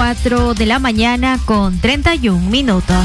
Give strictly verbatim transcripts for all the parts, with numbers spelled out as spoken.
cuatro de la mañana con treinta y un minutos.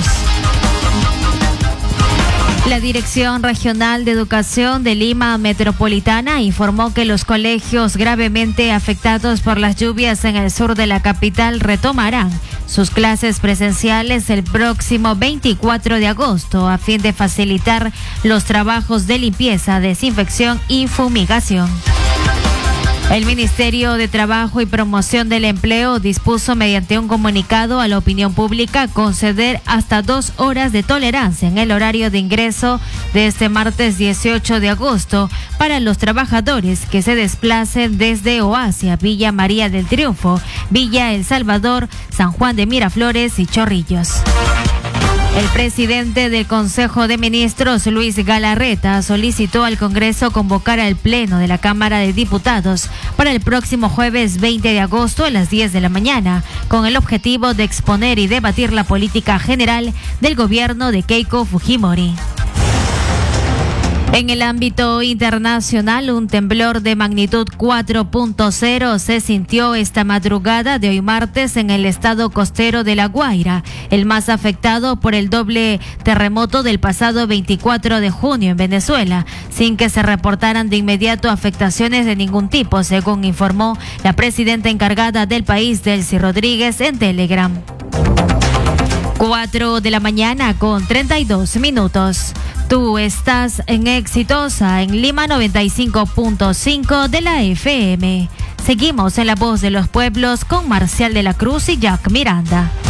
La Dirección Regional de Educación de Lima Metropolitana informó que los colegios gravemente afectados por las lluvias en el sur de la capital retomarán sus clases presenciales el próximo veinticuatro de agosto a fin de facilitar los trabajos de limpieza, desinfección y fumigación. El Ministerio de Trabajo y Promoción del Empleo dispuso mediante un comunicado a la opinión pública conceder hasta dos horas de tolerancia en el horario de ingreso de este martes dieciocho de agosto para los trabajadores que se desplacen desde o hacia Villa María del Triunfo, Villa El Salvador, San Juan de Miraflores y Chorrillos. El presidente del Consejo de Ministros, Luis Galarreta, solicitó al Congreso convocar al Pleno de la Cámara de Diputados para el próximo jueves veinte de agosto a las diez de la mañana, con el objetivo de exponer y debatir la política general del gobierno de Keiko Fujimori. En el ámbito internacional, un temblor de magnitud cuatro punto cero se sintió esta madrugada de hoy martes en el estado costero de La Guaira, el más afectado por el doble terremoto del pasado veinticuatro de junio en Venezuela, sin que se reportaran de inmediato afectaciones de ningún tipo, según informó la presidenta encargada del país, Delcy Rodríguez, en Telegram. cuatro de la mañana con treinta y dos minutos. Tú estás en Exitosa en Lima noventa y cinco punto cinco de la F M. Seguimos en La Voz de los Pueblos con Marcial de la Cruz y Jack Miranda.